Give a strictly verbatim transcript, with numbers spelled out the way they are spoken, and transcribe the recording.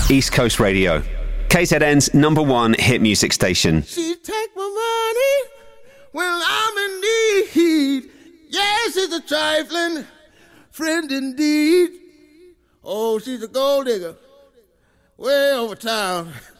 East Coast Radio. K Z N's number one hit music station. She take my money when I'm in need. Yes, she's a trifling friend indeed. Oh, she's a gold digger way over town.